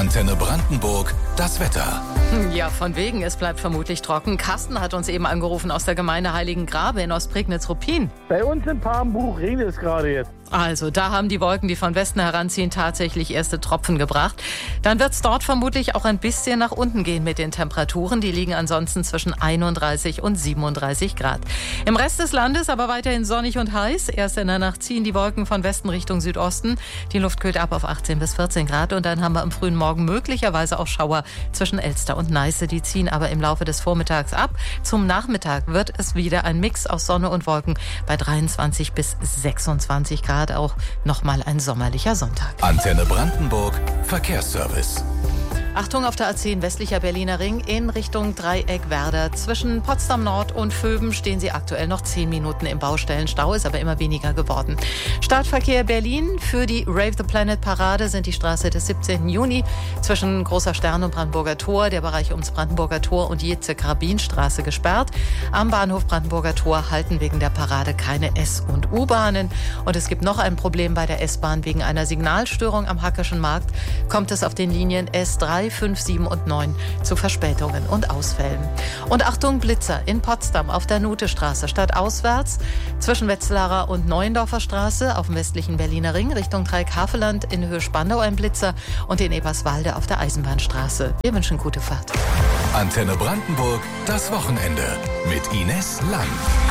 Antenne Brandenburg, das Wetter. Ja, von wegen, es bleibt vermutlich trocken. Carsten hat uns eben angerufen aus der Gemeinde Heiligengrabe in Ostprignitz-Ruppin. Bei uns in Papenbruch regnet es gerade jetzt. Also, da haben die Wolken, die von Westen heranziehen, tatsächlich erste Tropfen gebracht. Dann wird es dort vermutlich auch ein bisschen nach unten gehen mit den Temperaturen. Die liegen ansonsten zwischen 31 und 37 Grad. Im Rest des Landes aber weiterhin sonnig und heiß. Erst in der Nacht ziehen die Wolken von Westen Richtung Südosten. Die Luft kühlt ab auf 18 bis 14 Grad. Und dann haben wir am frühen Morgen möglicherweise auch Schauer zwischen Elster und Neiße. Die ziehen aber im Laufe des Vormittags ab. Zum Nachmittag wird es wieder ein Mix aus Sonne und Wolken bei 23 bis 26 Grad. Auch nochmal ein sommerlicher Sonntag. Antenne Brandenburg, Verkehrsservice. Achtung auf der A10 westlicher Berliner Ring in Richtung Dreieck Werder. Zwischen Potsdam Nord und Vöben stehen Sie aktuell noch 10 Minuten im Baustellenstau, ist aber immer weniger geworden. Startverkehr Berlin für die Rave the Planet Parade sind die Straße des 17. Juni zwischen Großer Stern und Brandenburger Tor, der Bereich ums Brandenburger Tor und die Jetze-Karabinstraße gesperrt. Am Bahnhof Brandenburger Tor halten wegen der Parade keine S- und U-Bahnen. Und es gibt noch ein Problem bei der S-Bahn. Wegen einer Signalstörung am Hackeschen Markt kommt es auf den Linien S3, 5, 7 und 9 zu Verspätungen und Ausfällen. Und Achtung, Blitzer in Potsdam auf der Nutestraße stadtauswärts zwischen Wetzlarer und Neuendorfer Straße auf dem westlichen Berliner Ring Richtung Dreieck-Havelland in Höhe Spandau ein Blitzer und in Eberswalde auf der Eisenbahnstraße. Wir wünschen gute Fahrt. Antenne Brandenburg, das Wochenende mit Ines Lang.